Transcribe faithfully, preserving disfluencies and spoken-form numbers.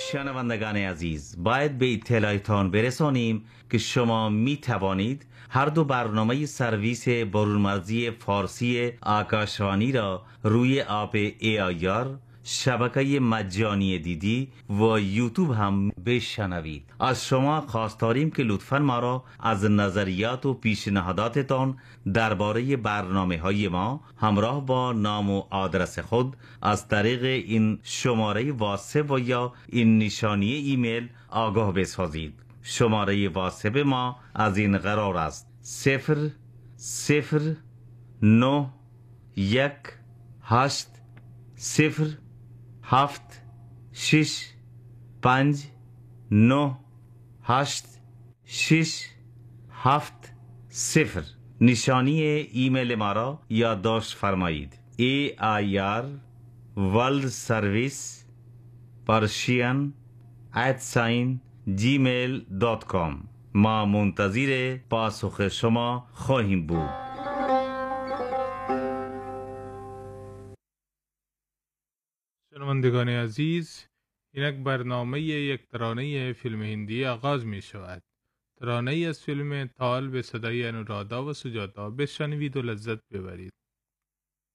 شنوندگان عزیز، باید به اطلاعتان برسانیم که شما می توانید هر دو برنامه سرویس برونمرزی فارسی آکاشوانی را روی اپ ای آی آر، شبکه مجانی دیدی و یوتیوب هم بشنوید. از شما خواست داریم که لطفاً ما را از نظریات و پیشنهاداتتان درباره برنامه های ما همراه با نام و آدرس خود از طریق این شماره واتساپ و یا این نشانی ایمیل آگاه بسازید. شماره واتساپ ما از این قرار است: صفر صفر نه یک هشت صفر هفت شش پنج نه هشت شش هفت صفر. نشانی ایمیل ما را یادداشت فرمایید: ای آی آر ورلد سرویس پرشین ات ساین جیمیل دات کام. ما منتظر پاسخ شما خواهیم بود. شنوندگان عزیز، اینک برنامه یک ترانه فیلم هندی آغاز می شود. ترانه از فیلم تال به صدای انورادا و سجاتا بشنوید و لذت ببرید.